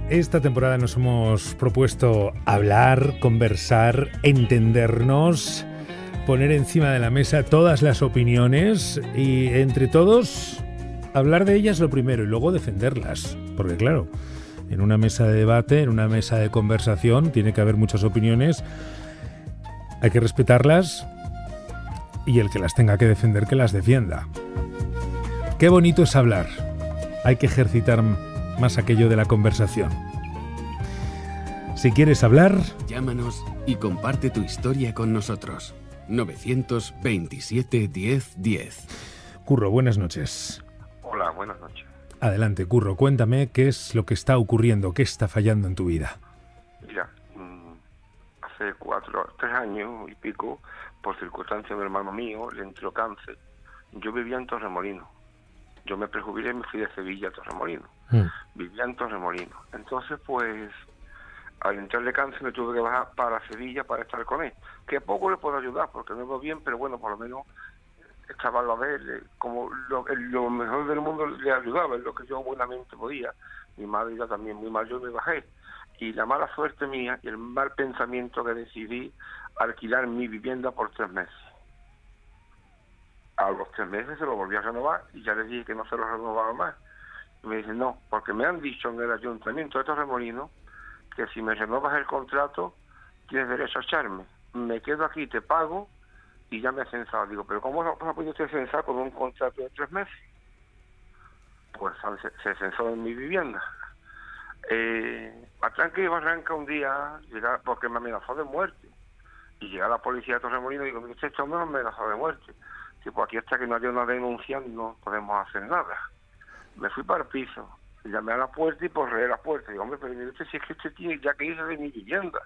Esta temporada nos hemos propuesto hablar, conversar, entendernos, poner encima de la mesa todas las opiniones y entre todos hablar de ellas lo primero y luego defenderlas. Porque claro, en una mesa de debate, en una mesa de conversación, tiene que haber muchas opiniones, hay que respetarlas y el que las tenga que defender, que las defienda. Qué bonito es hablar. Hay que ejercitar más aquello de la conversación. Si quieres hablar, llámanos y comparte tu historia con nosotros. 927 10 10. Curro, buenas noches. Hola, buenas noches. Adelante, Curro, cuéntame qué es lo que está ocurriendo, qué está fallando en tu vida. Mira, hace 3 años y pico, por circunstancias de un hermano mío, le entró cáncer. Yo vivía en Torremolinos. Yo me prejubilé y me fui de Sevilla a Torremolinos. Vivía en Torremolinos. Entonces, pues, al entrarle cáncer me tuve que bajar para Sevilla para estar con él. Que poco le puedo ayudar, porque no veo bien, pero bueno, por lo menos estaba a ver como lo mejor del mundo le ayudaba, es lo que yo buenamente podía. Mi madre ya también muy mal, yo me bajé. Y la mala suerte mía y el mal pensamiento que decidí alquilar mi vivienda por 3 meses. A los 3 meses se lo volví a renovar y ya le dije que no se lo renovaba más. Y me dicen, no, porque me han dicho en el ayuntamiento de Torremolinos que si me renovas el contrato tienes derecho a echarme. Me quedo aquí, te pago y ya me he censado. Digo, pero ¿cómo no ha podido usted censar con un contrato de 3 meses? Pues se censó en mi vivienda. A tranque y barranca un día, porque me amenazó de muerte. Y llega la policía de Torremolinos y digo, mire, este hombre me amenazó de muerte. Tipo, aquí hasta que no haya una denuncia no podemos hacer nada. Me fui para el piso, llamé a la puerta y porré la puerta. Digo, hombre, pero mire usted, si es que usted tiene ya que irse de mi vivienda.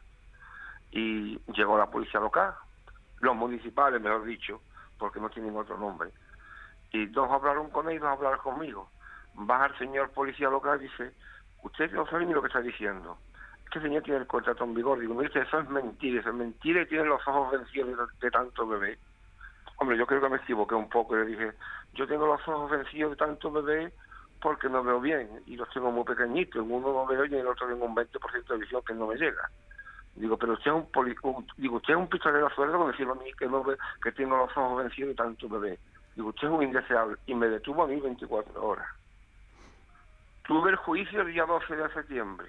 Y llegó la policía local, los municipales, mejor dicho, porque no tienen otro nombre. Y 2 hablaron con él y 2 hablaron conmigo. Baja el señor policía local y dice, usted no sabe ni lo que está diciendo. Este señor tiene el contrato en vigor. Digo, mire, eso es mentira y tiene los ojos vencidos de tanto bebé. Hombre, yo creo que me equivoqué un poco. Le dije, yo tengo los ojos vencidos de tanto bebé porque no veo bien y los tengo muy pequeñitos. En uno no veo y en el otro tengo un 20% de visión que no me llega. Digo, pero usted es usted es un pistolero a sueldo cuando decirme a mí que no ve, que tengo los ojos vencidos de tanto bebé. Digo, usted es un indeseable. Y me detuvo a mí 24 horas. Tuve el juicio el día 12 de septiembre.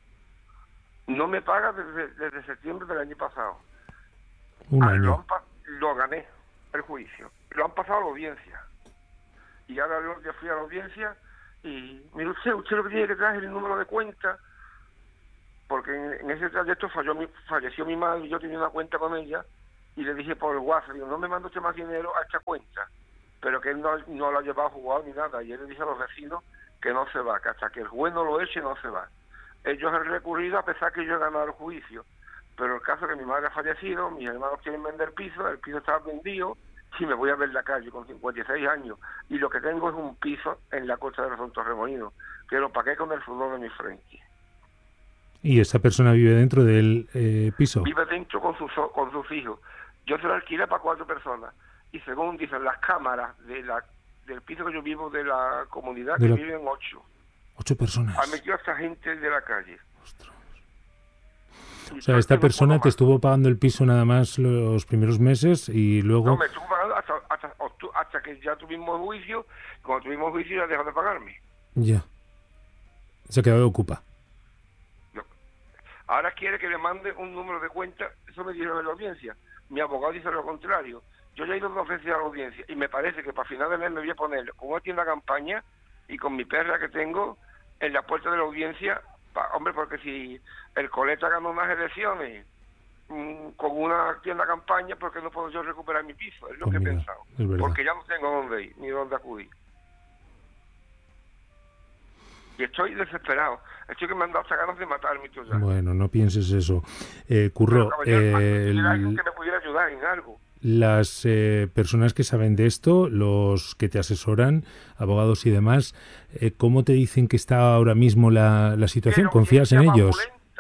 No me paga desde septiembre del año pasado. Un año. Lo gané, el juicio. Lo han pasado a la audiencia. Y ahora yo fui a la audiencia y, mire usted lo que tiene que traer es el número de cuenta, porque en ese trayecto falleció mi madre y yo tenía una cuenta con ella y le dije por el WhatsApp, digo, no me mande usted más dinero a esta cuenta, pero que él no la ha llevado jugado ni nada. Y él le dije a los vecinos que no se va, que hasta que el juez no lo eche no se va. Ellos han recurrido a pesar que yo he ganado el juicio, pero el caso es que mi madre ha fallecido, mis hermanos quieren vender el piso está vendido y me voy a ver la calle con 56 años y lo que tengo es un piso en la costa de los Torremolinos que lo pagué con el sudor de mi frente. ¿Y esa persona vive dentro del piso? Vive dentro con sus hijos. Yo se lo alquilé para 4 personas y según dicen las cámaras del piso que yo vivo de la comunidad que viven 8. 8 personas. Ha metido a esta gente de la calle. Ostras. O sea, esta persona te estuvo pagando el piso nada más los primeros meses y luego... No, me estuvo pagando hasta que ya tuvimos juicio. Cuando tuvimos juicio ya dejó de pagarme. Ya. Se ha quedado de ocupa. No. Ahora quiere que le mande un número de cuenta. Eso me dijeron en la audiencia. Mi abogado dice lo contrario. Yo ya he ido 2 veces a la audiencia y me parece que para final de mes me voy a poner con una tienda campaña y con mi perra que tengo en la puerta de la audiencia. Hombre, porque si el Coleta ganó unas elecciones con una tienda campaña, ¿por qué no puedo yo recuperar mi piso? Es lo que he pensado. Porque ya no tengo dónde ir, ni dónde acudir. Y estoy desesperado. Estoy que me han dado hasta ganas de matarme. Ya. Bueno, no pienses eso. Curro, alguien que me pudiera ayudar en algo. Las personas que saben de esto, los que te asesoran, abogados y demás, ¿cómo te dicen que está ahora mismo la situación? ¿Confías en ellos?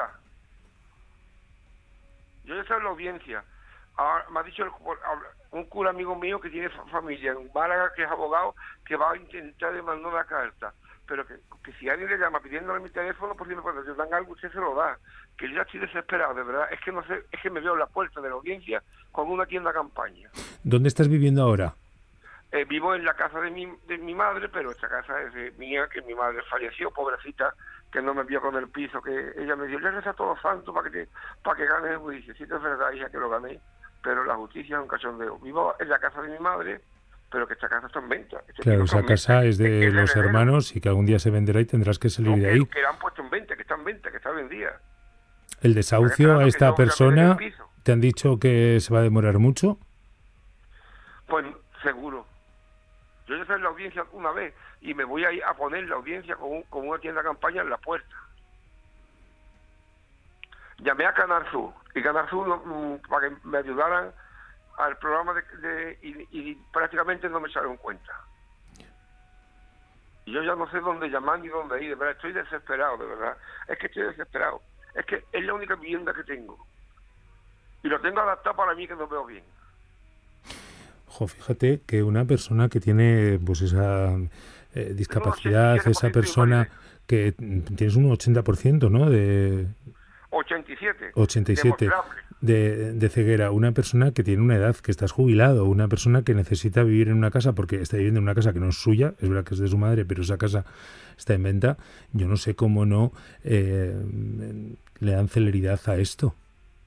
Yo ya estoy en la audiencia. Ahora, me ha dicho un cura amigo mío que tiene familia en Málaga, que es abogado, que va a intentar demandar una carta. pero que si alguien le llama pidiéndole mi teléfono, por si me puede ayudar en algo, usted se lo da. Que yo ya estoy desesperado, de verdad. Es que no sé, es que me veo en la puerta de la audiencia con una tienda campaña. ¿Dónde estás viviendo ahora? Vivo en la casa de mi madre, pero esta casa es mía, que mi madre falleció, pobrecita, que no me vio con el piso, que ella me dio, le reza a todos los santos para que gane el juicio. Sí que es verdad, hija, que lo gané, pero la justicia es un cachondeo. Vivo en la casa de mi madre, pero que esta casa está en venta. Claro, esa casa es de los hermanos y que algún día se venderá y tendrás que salir de ahí. Que la han puesto en venta, que está en venta, que está vendida. ¿El desahucio a esta persona te han dicho que se va a demorar mucho? Pues seguro. Yo ya estoy en la audiencia una vez y me voy a ir a poner la audiencia con una tienda de campaña en la puerta. Llamé a Canal Sur y Canal Sur para que me ayudaran al programa y prácticamente no me echaron cuenta. Y yo ya no sé dónde llamar ni dónde ir, de verdad, estoy desesperado, de verdad. Es que estoy desesperado. Es que es la única vivienda que tengo. Y lo tengo adaptado para mí, que no veo bien. Fíjate que una persona que tiene pues esa discapacidad, esa persona que tienes un 80%, ¿no? De 87 de ceguera, una persona que tiene una edad, que estás jubilado, una persona que necesita vivir en una casa porque está viviendo en una casa que no es suya, es verdad que es de su madre, pero esa casa está en venta. Yo no sé cómo no le dan celeridad a esto.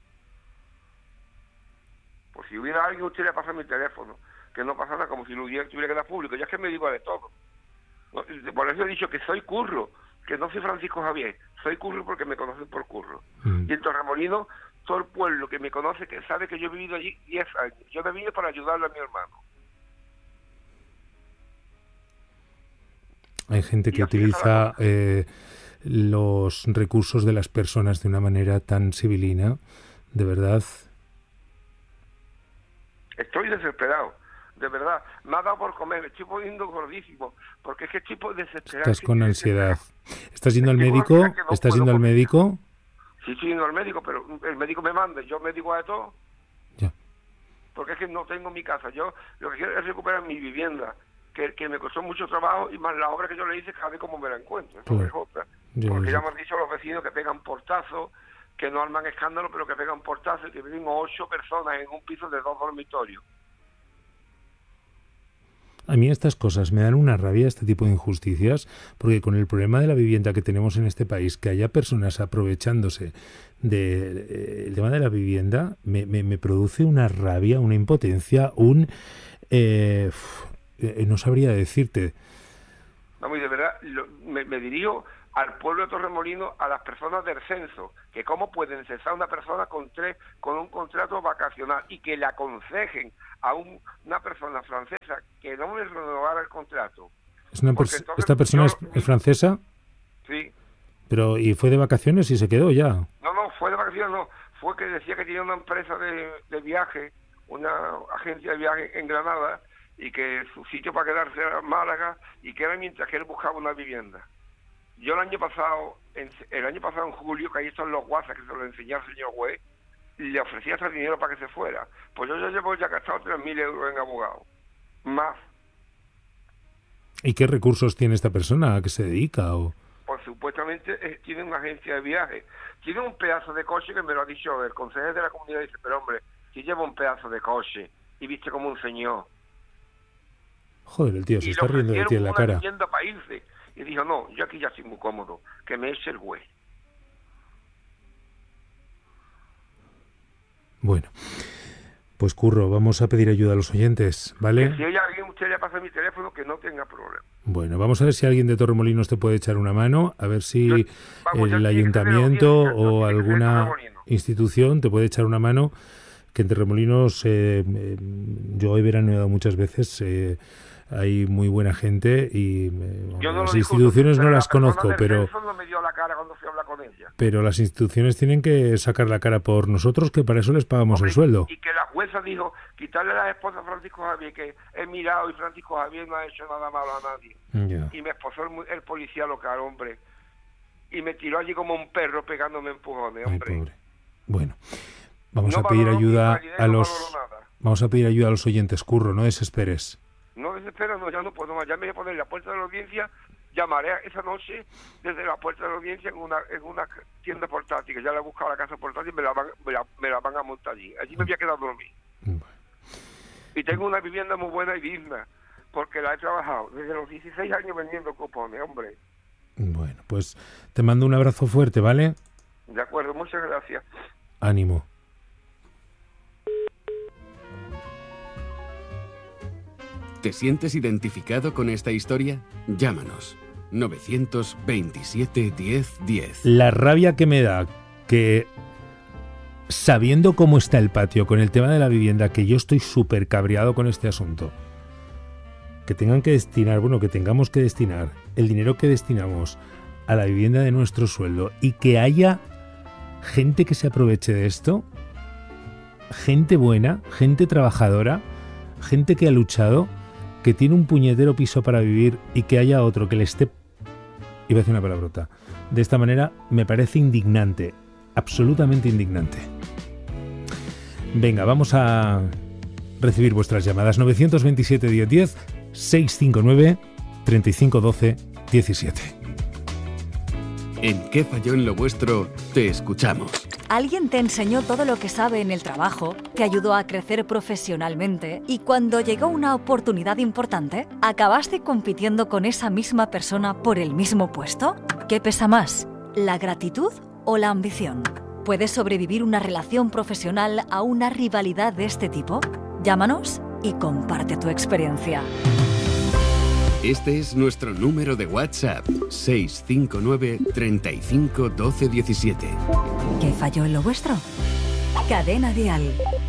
Si hubiera alguien, usted le pasa mi teléfono, que no pasa nada, como si lo tuviera que dar público. Ya es que me digo de todo. Por eso he dicho que soy Curro, que no soy Francisco Javier. Soy Curro porque me conocen por Curro. Y en Torremolinos, todo el pueblo que me conoce, que sabe que yo he vivido allí 10 años. Yo me vine para ayudarle a mi hermano. Hay gente que utiliza los recursos de las personas de una manera tan civilina, de verdad. Estoy desesperado, de verdad. Me ha dado por comer, estoy poniendo gordísimo, porque es que estoy desesperado. Estás con ansiedad. ¿Estás yendo al médico? ¿Estás yendo al médico? Sí, estoy yendo al médico, pero el médico me manda, yo me digo de todo. Ya. Porque es que no tengo mi casa. Yo lo que quiero es recuperar mi vivienda, que me costó mucho trabajo, y más la obra que yo le hice, cada vez como me la encuentro. Eso es otra. Porque ya me han dicho los vecinos que pegan portazos, que no arman escándalo, pero que pegan portazos y que viven 8 personas en un piso de 2 dormitorios. A mí estas cosas me dan una rabia, este tipo de injusticias, porque con el problema de la vivienda que tenemos en este país, que haya personas aprovechándose del tema de la vivienda, me produce una rabia, una impotencia, no sabría decirte. Vamos, y de verdad, me dirijo al pueblo de Torremolinos, a las personas del censo, que cómo pueden cesar a una persona con un contrato vacacional y que le aconsejen a una persona francesa que no le renovara el contrato. ¿Esta persona es francesa? Sí. Pero ¿y fue de vacaciones y se quedó ya? No, fue de vacaciones, no. Fue que decía que tenía una empresa de viaje, una agencia de viaje en Granada, y que su sitio para quedarse era Málaga, y que era mientras que él buscaba una vivienda. Yo el año pasado en julio, que ahí están los WhatsApp que se lo enseñé al señor juez, le ofrecía ese dinero para que se fuera. Pues yo llevo ya gastado 3.000 euros en abogado. Más. ¿Y qué recursos tiene esta persona? ¿A qué se dedica? Pues supuestamente tiene una agencia de viaje. Tiene un pedazo de coche que me lo ha dicho el consejero de la comunidad. Dice, pero hombre, si lleva un pedazo de coche y viste como un señor. Joder, el tío se está riendo de ti en la cara. Vivienda para irse. Y dijo, no, yo aquí ya estoy muy cómodo, que me eche el juez. Bueno, pues Curro, vamos a pedir ayuda a los oyentes, ¿vale? Que si hay alguien, usted le pasa mi teléfono, que no tenga problema. Bueno, vamos a ver si alguien de Torremolinos te puede echar una mano, a ver si el ayuntamiento o alguna institución te puede echar una mano, que en Torremolinos yo he veraneado muchas veces, hay muy buena gente y las instituciones no las conozco, pero no me dio la cara cuando fui a hablar con ella. Pero las instituciones tienen que sacar la cara por nosotros, que para eso les pagamos el sueldo. Y que la jueza dijo, quitarle a la esposa a Francisco Javier, que he mirado y Francisco Javier no ha hecho nada malo a nadie. Ya. Y me esposó el policía local, hombre. Y me tiró allí como un perro pegándome empujones, hombre. Ay, pobre. Bueno, vamos a pedir ayuda a los oyentes, Curro, no desesperes. No desespero, no, ya no puedo más. Ya me voy a poner en la puerta de la audiencia llamaré esa noche desde la puerta de la audiencia en una tienda portátil, que ya la he buscado la casa portátil y me la van a montar allí. Allí me voy a quedar a dormir. Y tengo una vivienda muy buena y digna, porque la he trabajado desde los 16 años vendiendo cupones, hombre. Bueno, pues te mando un abrazo fuerte, ¿vale? De acuerdo, muchas gracias. Ánimo. ¿Te sientes identificado con esta historia? Llámanos. 927 10 10. La rabia que me da que, sabiendo cómo está el patio con el tema de la vivienda, que yo estoy súper cabreado con este asunto, que tengan que destinar, que tengamos que destinar el dinero que destinamos a la vivienda de nuestro sueldo y que haya gente que se aproveche de esto, gente buena, gente trabajadora, gente que ha luchado, que tiene un puñetero piso para vivir y que haya otro que le esté... Iba a decir una palabrota. De esta manera me parece indignante, absolutamente indignante. Venga, vamos a recibir vuestras llamadas. 927 10 10, 659 35 12 17. ¿En qué falló en lo vuestro? Te escuchamos. Alguien te enseñó todo lo que sabe en el trabajo, te ayudó a crecer profesionalmente y cuando llegó una oportunidad importante, ¿acabaste compitiendo con esa misma persona por el mismo puesto? ¿Qué pesa más, la gratitud o la ambición? ¿Puedes sobrevivir una relación profesional a una rivalidad de este tipo? Llámanos y comparte tu experiencia. Este es nuestro número de WhatsApp, 659 35 12 17. ¿Qué falló en lo vuestro? Cadena Dial.